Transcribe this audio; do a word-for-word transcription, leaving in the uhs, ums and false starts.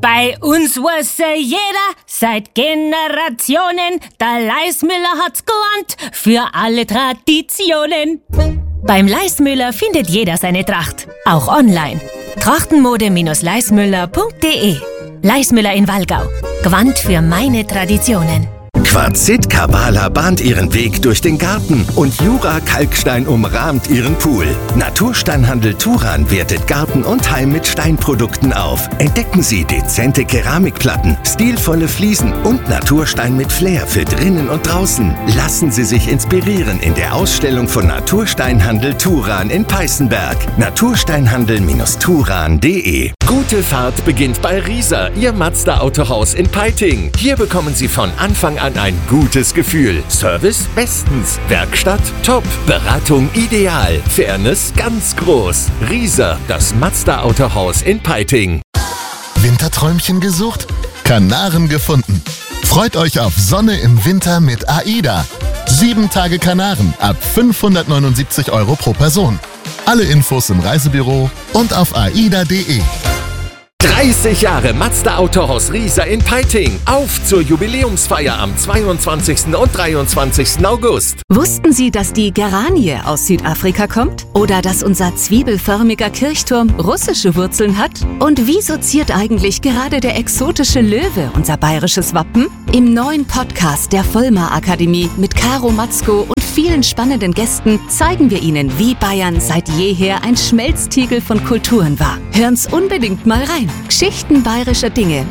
Bei uns wusste jeder seit Generationen, der Leismüller hat's gelernt für alle Traditionen. Beim Leismüller findet jeder seine Tracht, auch online. Trachtenmode Leismüller punkt de. Leismüller in Wallgau. Gewand für meine Traditionen. Quarzit Kavala bahnt ihren Weg durch den Garten und Jura Kalkstein umrahmt ihren Pool. Natursteinhandel Turan wertet Garten und Heim mit Steinprodukten auf. Entdecken Sie dezente Keramikplatten, stilvolle Fliesen und Naturstein mit Flair für drinnen und draußen. Lassen Sie sich inspirieren in der Ausstellung von Natursteinhandel Turan in Peißenberg. natursteinhandel Turan punkt de. Gute Fahrt beginnt bei Rieser, Ihr Mazda-Autohaus in Peiting. Hier bekommen Sie von Anfang an ein gutes Gefühl. Service bestens, Werkstatt top, Beratung ideal, Fairness ganz groß. Rieser, das Mazda-Autohaus in Peiting. Winterträumchen gesucht? Kanaren gefunden. Freut euch auf Sonne im Winter mit AIDA. Sieben Tage Kanaren ab fünfhundertneunundsiebzig Euro pro Person. Alle Infos im Reisebüro und auf aida punkt de. dreißig Jahre Mazda Autohaus Rieser in Peiting. Auf zur Jubiläumsfeier am zweiundzwanzigsten und dreiundzwanzigsten August. Wussten Sie, dass die Geranie aus Südafrika kommt? Oder dass unser zwiebelförmiger Kirchturm russische Wurzeln hat? Und wieso ziert eigentlich gerade der exotische Löwe unser bayerisches Wappen? Im neuen Podcast der Vollmar Akademie mit Caro Matzko und vielen spannenden Gästen zeigen wir Ihnen, wie Bayern seit jeher ein Schmelztiegel von Kulturen war. Hören's unbedingt mal rein. Geschichten bayerischer Dinge